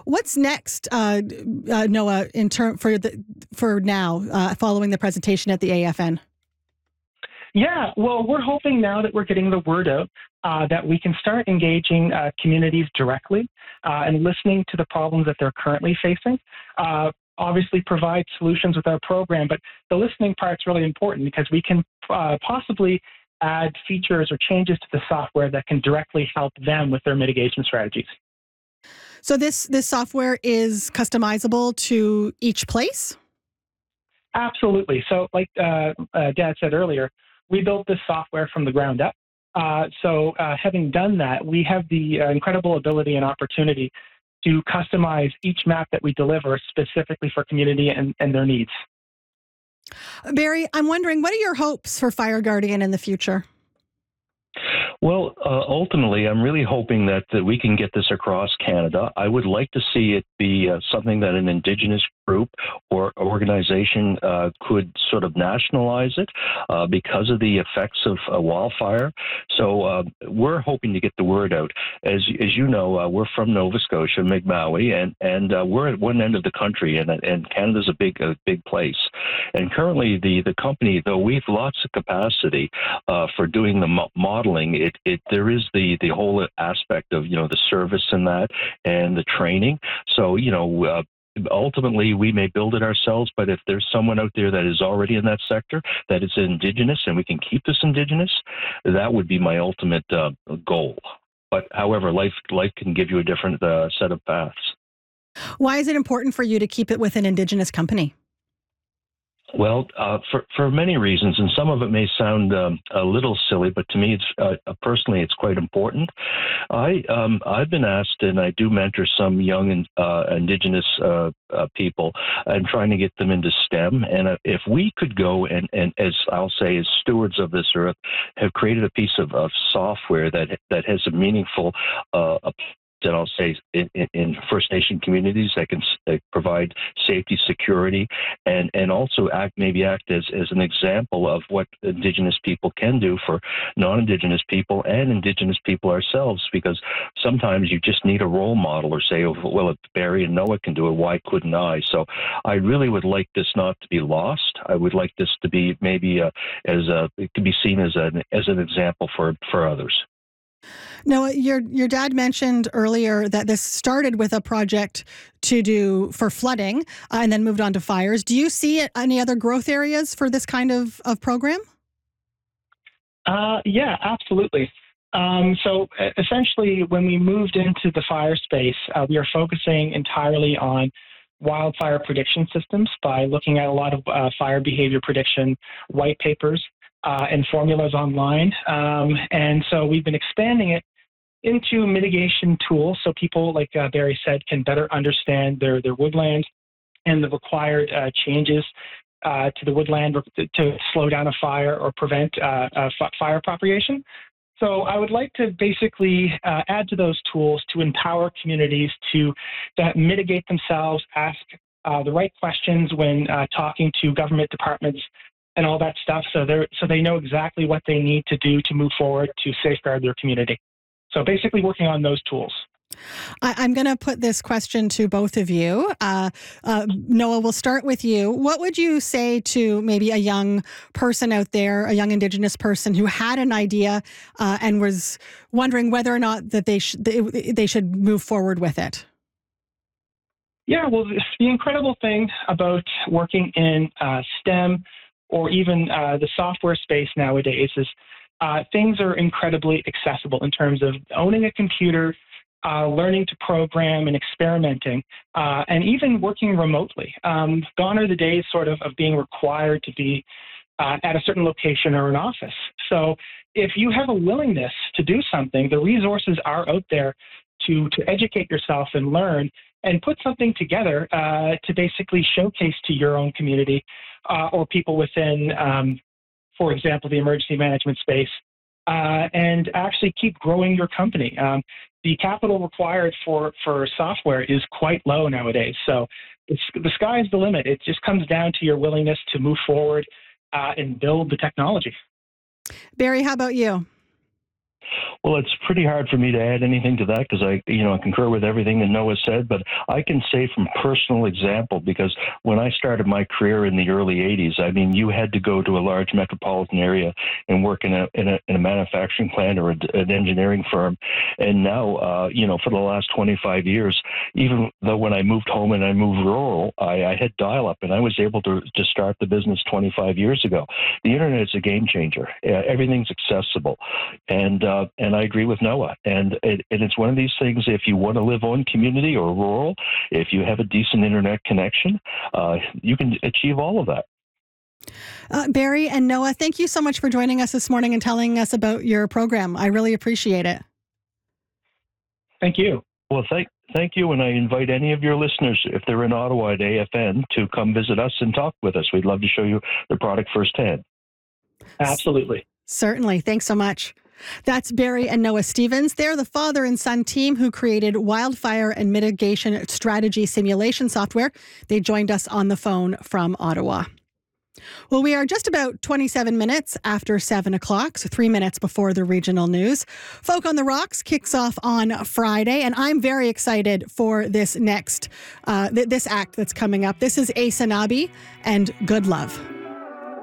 What's next, Noah, for now, following the presentation at the AFN? Yeah, well, we're hoping now that we're getting the word out that we can start engaging communities directly and listening to the problems that they're currently facing. Obviously provide solutions with our program, but the listening part's really important because we can possibly add features or changes to the software that can directly help them with their mitigation strategies. So this software is customizable to each place? Absolutely. So like Dad said earlier, we built this software from the ground up. So having done that, we have the incredible ability and opportunity to customize each map that we deliver specifically for community and their needs. Barry, I'm wondering, what are your hopes for Fire Guardian in the future? Well, ultimately, I'm really hoping that we can get this across Canada. I would like to see it be something that an Indigenous group or organization could sort of nationalize it because of the effects of wildfire. So we're hoping to get the word out. As you know, we're from Nova Scotia, Mi'kmaq, and we're at one end of the country, and Canada's a big place. And currently, the company, though we've lots of capacity for doing the modeling, there is the whole aspect of the service and that and the training. So ultimately, we may build it ourselves, but if there's someone out there that is already in that sector that is Indigenous and we can keep this Indigenous, that would be my ultimate goal. But however, life can give you a different set of paths. Why is it important for you to keep it with an Indigenous company? Well, for many reasons, and some of it may sound a little silly, but to me, it's personally, it's quite important. I've been asked, and I do mentor some young Indigenous people, and trying to get them into STEM. And if we could go and as I'll say, as stewards of this earth, have created a piece of software that has a meaningful that I'll say in First Nation communities that can provide safety, security, and also act as an example of what Indigenous people can do for non-Indigenous people and Indigenous people ourselves, because sometimes you just need a role model or say, oh, well, if Barry and Noah can do it, why couldn't I? So I really would like this not to be lost. I would like this to be maybe it could be seen as an example for others. Noah, your dad mentioned earlier that this started with a project to do for flooding and then moved on to fires. Do you see any other growth areas for this kind of program? Yeah, absolutely. So essentially, when we moved into the fire space, we are focusing entirely on wildfire prediction systems by looking at a lot of fire behavior prediction white papers and formulas online. And so we've been expanding it into mitigation tools so people, like Barry said, can better understand their woodland and the required changes to the woodland to slow down a fire or prevent fire propagation. So I would like to basically add to those tools to empower communities to mitigate themselves, ask the right questions when talking to government departments and all that stuff, so they know exactly what they need to do to move forward to safeguard their community. So basically working on those tools. I'm going to put this question to both of you. Noah, we'll start with you. What would you say to maybe a young person out there, a young Indigenous person who had an idea and was wondering whether or not that they should move forward with it? Yeah, well, the incredible thing about working in STEM or even the software space nowadays is things are incredibly accessible in terms of owning a computer, learning to program and experimenting, and even working remotely. Gone are the days sort of being required to be at a certain location or an office. So if you have a willingness to do something, the resources are out there to educate yourself and learn and put something together to basically showcase to your own community or people within, for example, the emergency management space, and actually keep growing your company. The capital required for software is quite low nowadays. So the sky is the limit. It just comes down to your willingness to move forward and build the technology. Barry, how about you? Well, it's pretty hard for me to add anything to that because I concur with everything that Noah said. But I can say from personal example, because when I started my career in the early '80s, I mean, you had to go to a large metropolitan area and work in a manufacturing plant or an engineering firm. And now, for the last 25 years, even though when I moved home and I moved rural, I had dial-up, and I was able to start the business 25 years ago. The internet is a game changer. Everything's accessible, and I agree with Noah. And it's one of these things. If you want to live on community or rural, if you have a decent internet connection, you can achieve all of that. Barry and Noah, thank you so much for joining us this morning and telling us about your program. I really appreciate it. Thank you. Well, thank you, and I invite any of your listeners, if they're in Ottawa at AFN, to come visit us and talk with us. We'd love to show you the product firsthand. Absolutely. Certainly. Thanks so much. That's Barry and Noah Stevens. They're the father and son team who created wildfire and mitigation strategy simulation software. They joined us on the phone from Ottawa. Well, we are just about 27 minutes after 7 o'clock, so 3 minutes before the regional news. Folk on the Rocks kicks off on Friday, and I'm very excited for this next, this act that's coming up. This is Ace Anabi and Good Love.